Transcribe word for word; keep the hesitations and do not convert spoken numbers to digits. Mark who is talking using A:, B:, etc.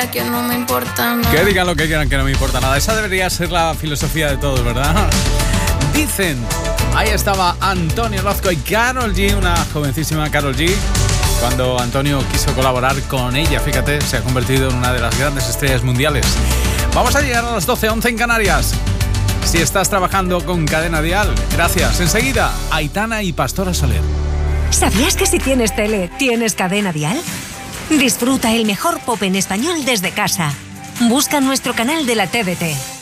A: Que no me importa nada.
B: Que digan lo que quieran, que no me importa nada. Esa debería ser la filosofía de todos, ¿verdad? Dicen, ahí estaba Antonio Orozco y Karol G, una jovencísima Karol G. Cuando Antonio quiso colaborar con ella, fíjate, se ha convertido en una de las grandes estrellas mundiales. Vamos a llegar a las doce once en Canarias. Si estás trabajando con Cadena Dial, gracias. Enseguida, Aitana y Pastora Soler.
C: ¿Sabías que si tienes tele, tienes Cadena Dial? Disfruta el mejor pop en español desde casa. Busca nuestro canal de la T D T.